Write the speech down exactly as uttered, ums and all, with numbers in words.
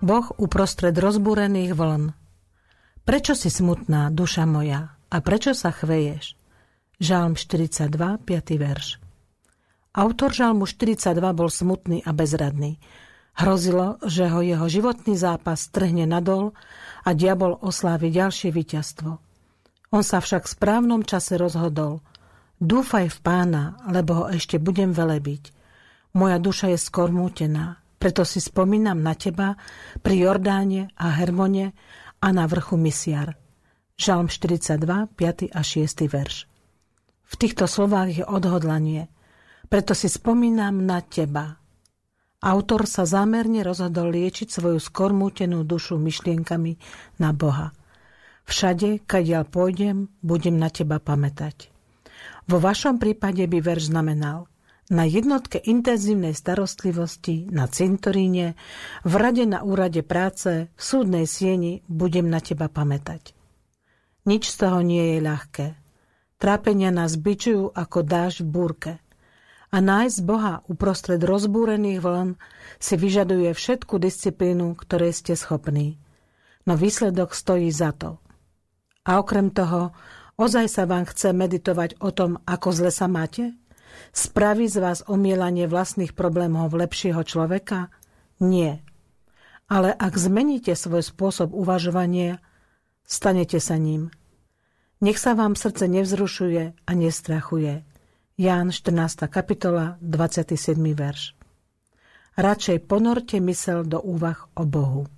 Boh uprostred rozbúrených vln. Prečo si smutná, duša moja, a prečo sa chveješ? Žalm štyridsaťdva, piaty verš. Autor Žalmu štyridsaťdva bol smutný a bezradný. Hrozilo, že ho jeho životný zápas trhne nadol a diabol oslávi ďalšie víťazstvo. On sa však v správnom čase rozhodol. Dúfaj v Pána, lebo ho ešte budem velebiť. Moja duša je skormútená. Preto si spomínam na teba pri Jordáne a Hermone a na vrchu Misiar. Žalm štyridsaťdva, piaty a šiesty verš. V týchto slovách je odhodlanie. Preto si spomínam na teba. Autor sa zámerne rozhodol liečiť svoju skormútenú dušu myšlienkami na Boha. Všade, kadiaľ pôjdem, budem na teba pamätať. Vo vašom prípade by verš znamenal: na jednotke intenzívnej starostlivosti, na cintoríne, v rade na úrade práce, v súdnej sieni budem na teba pamätať. Nič z toho nie je ľahké. Trápenia nás bičujú ako dážď v búrke. A nájsť Boha uprostred rozbúrených vln si vyžaduje všetku disciplínu, ktorej ste schopní. No výsledok stojí za to. A okrem toho, ozaj sa vám chce meditovať o tom, ako zle sa máte? Spraví z vás omielanie vlastných problémov lepšieho človeka? Nie. Ale ak zmeníte svoj spôsob uvažovania, stanete sa ním. Nech sa vám srdce nevzrušuje a nestrachuje. Ján štrnásta kapitola, dvadsiaty siedmy verš. Radšej ponorte myseľ do úvah o Bohu.